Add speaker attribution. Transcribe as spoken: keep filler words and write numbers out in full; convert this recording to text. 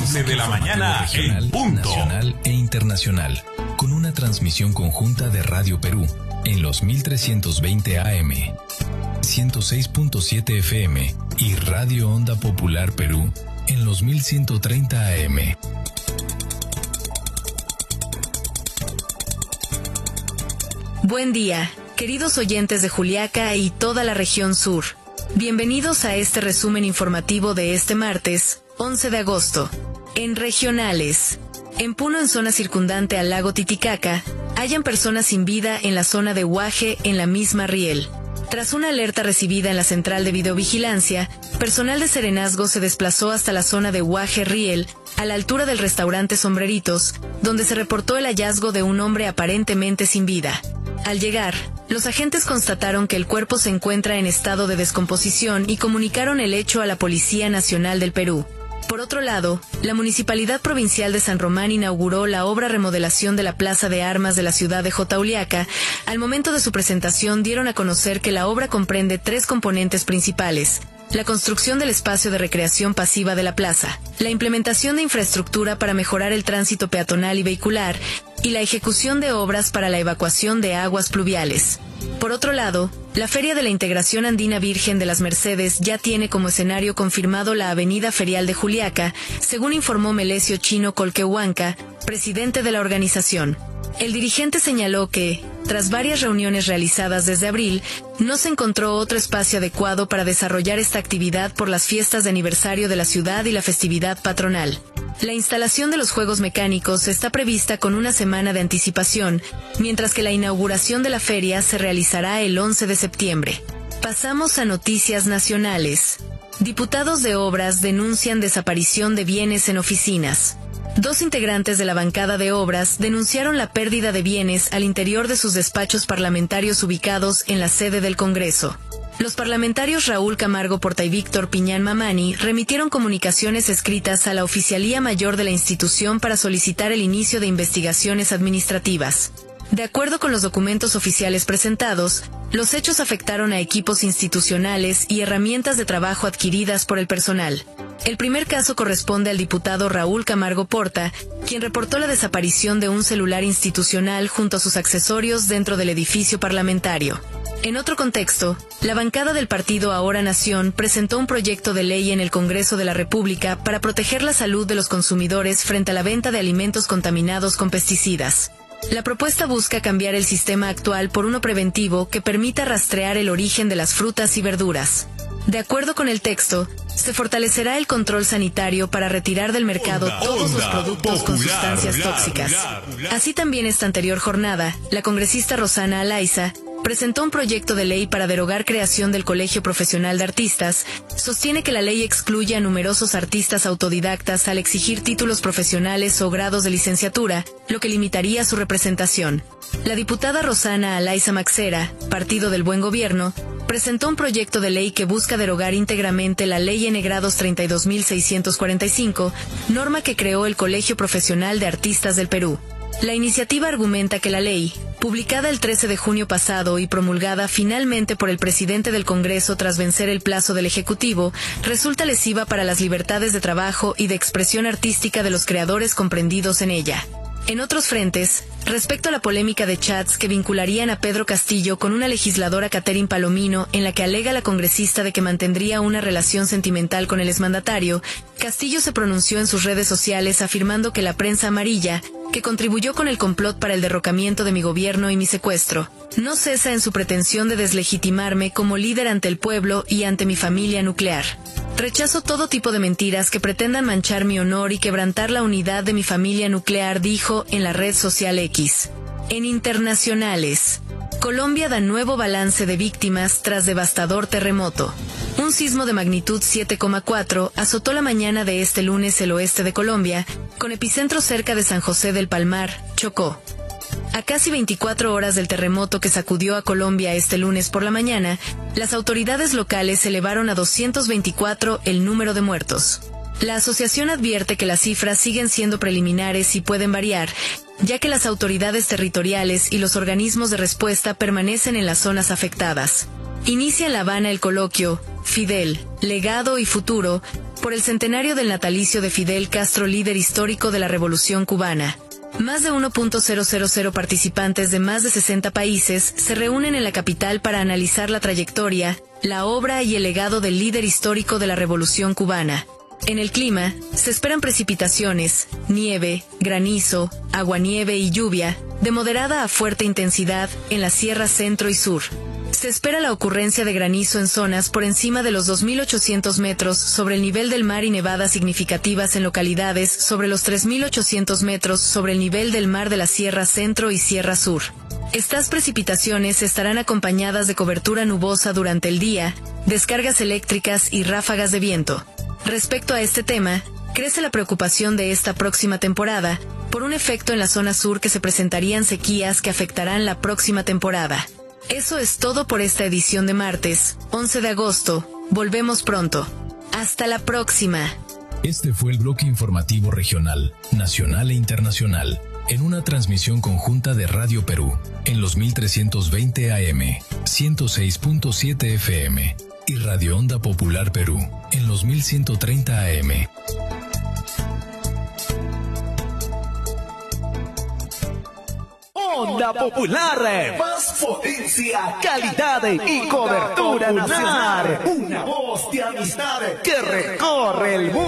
Speaker 1: once de la mañana
Speaker 2: regional,
Speaker 1: en punto.
Speaker 2: Nacional e internacional, con una transmisión conjunta de Radio Perú en los mil trescientos veinte A M, ciento seis punto siete F M y Radio Onda Popular Perú en los mil ciento treinta A M.
Speaker 3: Buen día, queridos oyentes de Juliaca y toda la región sur. Bienvenidos a este resumen informativo de este martes, once de agosto. En regionales. En Puno, en zona circundante al lago Titicaca, hallan personas sin vida en la zona de Huaje, en la misma riel. Tras una alerta recibida en la central de videovigilancia, personal de Serenazgo se desplazó hasta la zona de Huaje Riel, a la altura del restaurante Sombreritos, donde se reportó el hallazgo de un hombre aparentemente sin vida. Al llegar, los agentes constataron que el cuerpo se encuentra en estado de descomposición y comunicaron el hecho a la Policía Nacional del Perú. Por otro lado, la Municipalidad Provincial de San Román inauguró la obra remodelación de la Plaza de Armas de la ciudad de Jotauliaca. Al momento de su presentación dieron a conocer que la obra comprende tres componentes principales: la construcción del espacio de recreación pasiva de la plaza, la implementación de infraestructura para mejorar el tránsito peatonal y vehicular, y la ejecución de obras para la evacuación de aguas pluviales. Por otro lado, la Feria de la Integración Andina Virgen de las Mercedes ya tiene como escenario confirmado la Avenida Ferial de Juliaca, según informó Melesio Chino Colquehuanca, presidente de la organización. El dirigente señaló que, tras varias reuniones realizadas desde abril, no se encontró otro espacio adecuado para desarrollar esta actividad por las fiestas de aniversario de la ciudad y la festividad patronal. La instalación de los juegos mecánicos está prevista con una semana de anticipación, mientras que la inauguración de la feria se realizará el once de septiembre. Pasamos a noticias nacionales. Diputados de Obras denuncian desaparición de bienes en oficinas. Dos integrantes de la bancada de Obras denunciaron la pérdida de bienes al interior de sus despachos parlamentarios ubicados en la sede del Congreso. Los parlamentarios Raúl Camargo Porta y Víctor Piñán Mamani remitieron comunicaciones escritas a la Oficialía Mayor de la institución para solicitar el inicio de investigaciones administrativas. De acuerdo con los documentos oficiales presentados, los hechos afectaron a equipos institucionales y herramientas de trabajo adquiridas por el personal. El primer caso corresponde al diputado Raúl Camargo Porta, quien reportó la desaparición de un celular institucional junto a sus accesorios dentro del edificio parlamentario. En otro contexto, la bancada del partido Ahora Nación presentó un proyecto de ley en el Congreso de la República para proteger la salud de los consumidores frente a la venta de alimentos contaminados con pesticidas. La propuesta busca cambiar el sistema actual por uno preventivo que permita rastrear el origen de las frutas y verduras. De acuerdo con el texto, se fortalecerá el control sanitario para retirar del mercado
Speaker 1: Onda,
Speaker 3: todos
Speaker 1: onda,
Speaker 3: los productos
Speaker 1: popular,
Speaker 3: con sustancias
Speaker 1: popular,
Speaker 3: tóxicas.
Speaker 1: popular, popular.
Speaker 3: Así también esta anterior jornada, la congresista Rosana Alaiza presentó un proyecto de ley para derogar creación del Colegio Profesional de Artistas. Sostiene que la ley excluye a numerosos artistas autodidactas al exigir títulos profesionales o grados de licenciatura, lo que limitaría su representación. La diputada Rosana Alaiza Maxera, Partido del Buen Gobierno, presentó un proyecto de ley que busca derogar íntegramente la Ley N grados treinta y dos mil seiscientos cuarenta y cinco, norma que creó el Colegio Profesional de Artistas del Perú. La iniciativa argumenta que la ley, publicada el trece de junio pasado y promulgada finalmente por el presidente del Congreso tras vencer el plazo del Ejecutivo, resulta lesiva para las libertades de trabajo y de expresión artística de los creadores comprendidos en ella. En otros frentes, respecto a la polémica de chats que vincularían a Pedro Castillo con una legisladora Catherine Palomino en la que alega la congresista de que mantendría una relación sentimental con el exmandatario, Castillo se pronunció en sus redes sociales afirmando que la prensa amarilla, que contribuyó con el complot para el derrocamiento de mi gobierno y mi secuestro, no cesa en su pretensión de deslegitimarme como líder ante el pueblo y ante mi familia nuclear. Rechazo todo tipo de mentiras que pretendan manchar mi honor y quebrantar la unidad de mi familia nuclear, dijo en la red social X. En internacionales, Colombia da nuevo balance de víctimas tras devastador terremoto. Un sismo de magnitud siete coma cuatro azotó la mañana de este lunes el oeste de Colombia, con epicentro cerca de San José del Palmar, Chocó. A casi veinticuatro horas del terremoto que sacudió a Colombia este lunes por la mañana, las autoridades locales elevaron a doscientos veinticuatro el número de muertos. La asociación advierte que las cifras siguen siendo preliminares y pueden variar, ya que las autoridades territoriales y los organismos de respuesta permanecen en las zonas afectadas. Inicia en La Habana el coloquio Fidel, legado y futuro, por el centenario del natalicio de Fidel Castro, líder histórico de la Revolución Cubana. Más de uno punto cero cero cero participantes de más de sesenta países se reúnen en la capital para analizar la trayectoria, la obra y el legado del líder histórico de la Revolución Cubana. En el clima, se esperan precipitaciones, nieve, granizo, aguanieve y lluvia, de moderada a fuerte intensidad en la Sierra Centro y Sur. Se espera la ocurrencia de granizo en zonas por encima de los dos mil ochocientos metros sobre el nivel del mar y nevadas significativas en localidades sobre los tres mil ochocientos metros sobre el nivel del mar de la Sierra Centro y Sierra Sur. Estas precipitaciones estarán acompañadas de cobertura nubosa durante el día, descargas eléctricas y ráfagas de viento. Respecto a este tema, crece la preocupación de esta próxima temporada por un efecto en la zona sur que se presentarían sequías que afectarán la próxima temporada. Eso es todo por esta edición de martes, once de agosto. Volvemos pronto. Hasta la próxima.
Speaker 2: Este fue el bloque informativo regional, nacional e internacional, en una transmisión conjunta de Radio Perú, en los mil trescientos veinte A M, ciento seis punto siete F M, y Radio Onda Popular Perú, en los mil ciento treinta A M.
Speaker 1: Onda Popular, más potencia, calidad y cobertura nacional. Una voz de amistad que recorre el mundo.